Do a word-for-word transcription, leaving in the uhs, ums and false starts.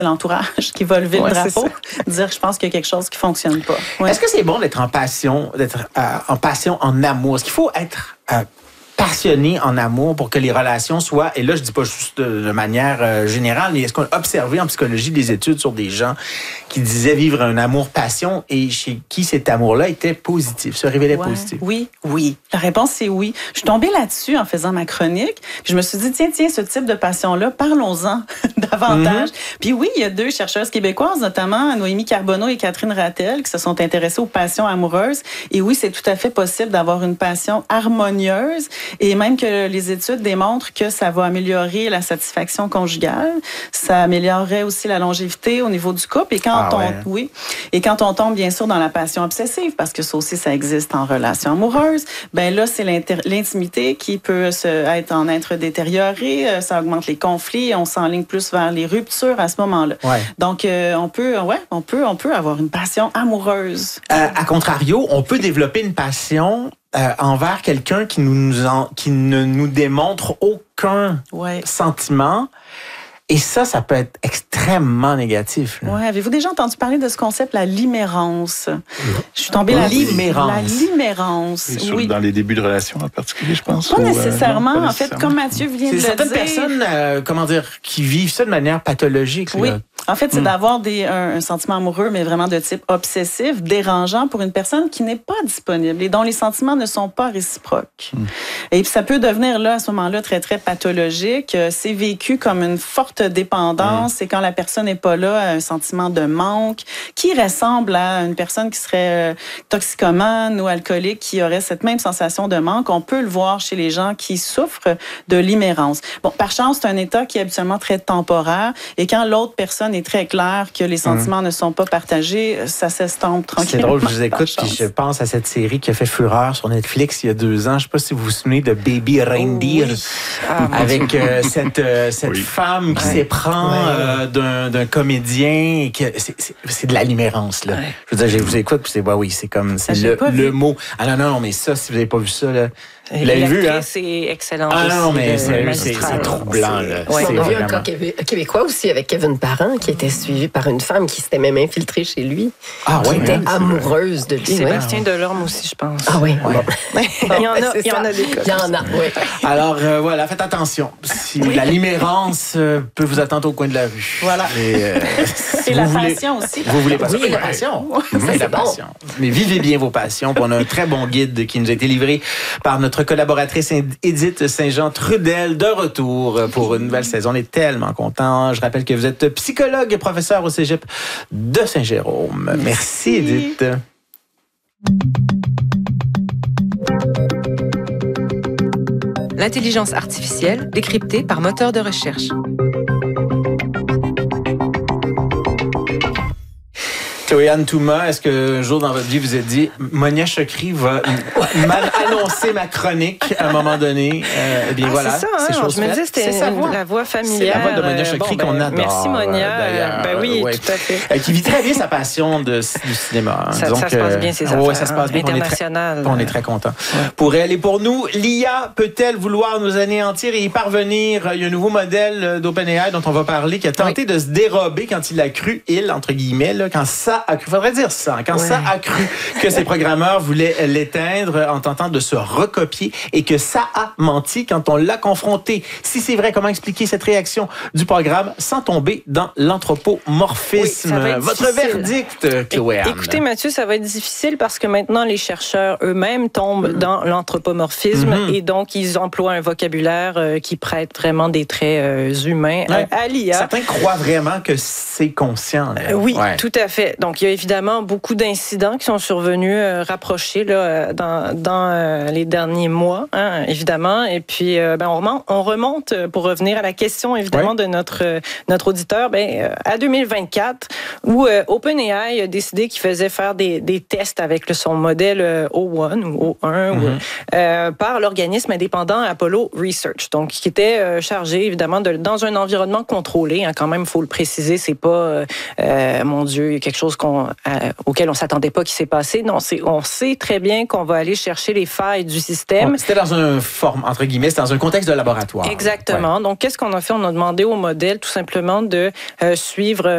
l'entourage qui va lever ouais, le drapeau, dire je pense qu'il y a quelque chose qui fonctionne pas. Ouais. Est-ce que c'est bon d'être en passion, d'être euh, en passion, en amour? Est-ce qu'il faut être euh, passionné en amour pour que les relations soient, et là je dis pas juste de, de manière euh, générale, mais est-ce qu'on a observé en psychologie des études sur des gens qui disaient vivre un amour-passion et chez qui cet amour-là était positif, se révélait ouais, positif? Oui, oui. La réponse c'est oui. Je suis tombée là-dessus en faisant ma chronique, puis je me suis dit tiens, tiens, ce type de passion-là, parlons-en davantage. Mm-hmm. Puis oui, il y a deux chercheuses québécoises, notamment Noémie Carbonneau et Catherine Rattel, qui se sont intéressées aux passions amoureuses. Et oui, c'est tout à fait possible d'avoir une passion harmonieuse. Et même que les études démontrent que ça va améliorer la satisfaction conjugale, ça améliorerait aussi la longévité au niveau du couple. Et quand ah, on, ouais. oui, et quand on tombe bien sûr dans la passion obsessive, parce que ça aussi ça existe en relation amoureuse, ben là c'est l'intimité qui peut se, être en être détériorée, ça augmente les conflits, on s'enligne plus vers les ruptures à ce moment-là. Ouais. Donc euh, on peut, ouais, on peut, on peut avoir une passion amoureuse. Euh, à contrario, on peut développer une passion Euh, envers quelqu'un qui, nous en, qui ne nous démontre aucun ouais. sentiment. Et ça, ça peut être extrêmement négatif. Oui, avez-vous déjà entendu parler de ce concept, la limérance? Je suis tombée la là. Limérance. La limérance. Oui, oui. Dans les débuts de relation en particulier, je pense. Pas ou, nécessairement. Euh, non, pas en fait, nécessairement. comme Mathieu vient de le dire. C'est certaines personnes, euh, comment dire, qui vivent ça de manière pathologique. Oui. Là. En fait, c'est mm. d'avoir des, un, un sentiment amoureux, mais vraiment de type obsessif, dérangeant pour une personne qui n'est pas disponible et dont les sentiments ne sont pas réciproques. Mm. Et puis, ça peut devenir, là, à ce moment-là, très, très pathologique. C'est vécu comme une forte dépendance. Mm. C'est quand la personne n'est pas là, un sentiment de manque, qui ressemble à une personne qui serait toxicomane ou alcoolique, qui aurait cette même sensation de manque. On peut le voir chez les gens qui souffrent de limérance. Bon, par chance, c'est un état qui est habituellement très temporaire. Et quand l'autre personne est très claire que les sentiments mmh. ne sont pas partagés, ça s'estompe tranquillement. C'est drôle, je vous écoute, puis je pense à cette série qui a fait fureur sur Netflix il y a deux ans. Je ne sais pas si vous vous souvenez de Baby Reindeer, oh, oui. ah, avec euh, cette, euh, cette oui. femme qui ouais. s'éprend ouais. euh, d'un, d'un comédien. Et que c'est, c'est, c'est de la limérance, là. Ouais. Je veux dire, je vous écoute, puis c'est, bah oui, c'est comme, c'est le, le mot. Ah non, non, mais ça, si vous n'avez pas vu ça, là. Vous l'avez vu, hein? C'est excellent. Ah non, aussi, mais c'est, c'est, c'est troublant, là. Ouais, c'est on a vu vraiment... un cas québécois aussi avec Kevin Parent qui était suivi par une femme qui s'était même infiltrée chez lui, ah, qui ouais, était hein, amoureuse de lui. Sébastien ouais. Delorme aussi, je pense. Ah oui, ouais. bon. il y en a, il y en a des cas. Il y en a, oui. Alors, euh, voilà, faites attention. Si oui. la limérance euh, peut vous attendre au coin de la rue. Voilà. Et, euh, si Et la voulez, passion aussi. Vous voulez pas oui, ça? Oui, la passion. C'est la bon. passion. Mais vivez bien vos passions. On a un très bon guide qui nous a été livré par notre collaboratrice Édith Saint-Jean-Trudel, de retour pour une nouvelle saison. On est tellement contents. Je rappelle que vous êtes psychologue et professeur au Cégep de Saint-Jérôme. Merci, Merci Édith. L'intelligence artificielle décryptée par moteur de recherche. Chloé-Anne Touma, est-ce qu'un jour dans votre vie, vous êtes dit, Monia Chokri va m'annoncer ma chronique à un moment donné? Euh, eh bien, ah, voilà. C'est ça, hein, c'est je me disais, c'était c'est une, la voix familière. C'est la voix de Monia Chokri bon, qu'on ben, adore. Merci, Monia. D'ailleurs. Ben oui, ouais. tout à fait. Euh, qui vit très bien sa passion de, du cinéma. Ça, Donc, ça se passe bien, c'est ça. Oui, ça se passe bien. International. On est très, très contents. Ouais. Pour elle et pour nous, l'I A peut-elle vouloir nous anéantir et y parvenir? Il y a un nouveau modèle d'OpenAI dont on va parler qui a tenté oui. de se dérober quand il a cru, il, entre guillemets, là, quand ça a cru. Faudrait dire ça. Quand ouais. ça a cru que ses programmeurs voulaient l'éteindre en tentant de se recopier et que ça a menti quand on l'a confronté. Si c'est vrai, comment expliquer cette réaction du programme sans tomber dans l'anthropomorphisme? Oui, votre difficile. Verdict, Chloé. Écoutez, Mathieu, ça va être difficile parce que maintenant, les chercheurs eux-mêmes tombent mm-hmm. dans l'anthropomorphisme mm-hmm. et donc ils emploient un vocabulaire euh, qui prête vraiment des traits euh, humains ouais. à, à l'I A. Certains croient vraiment que c'est conscient. Euh, oui, ouais. tout à fait. Donc, il y a évidemment beaucoup d'incidents qui sont survenus euh, rapprochés là, dans, dans euh, les derniers mois, hein, évidemment. Et puis, euh, ben, on, remonte, on remonte, pour revenir à la question, évidemment, ouais. de notre, euh, notre auditeur, ben, euh, à deux mille vingt-quatre, où euh, OpenAI a décidé qu'il faisait faire des, des tests avec le, son modèle euh, O un ou O un mm-hmm. ou, euh, par l'organisme indépendant Apollo Research, donc qui était euh, chargé, évidemment, de, dans un environnement contrôlé. Hein, quand même, il faut le préciser, c'est pas, euh, euh, mon Dieu, quelque chose qu'on, euh, auquel on s'attendait pas qui s'est passé. Non, c'est, on sait très bien qu'on va aller chercher les failles du système. C'était dans un forme, entre guillemets, c'était dans un contexte de laboratoire. Exactement. Ouais. Donc, qu'est-ce qu'on a fait? On a demandé au modèle tout simplement de euh, suivre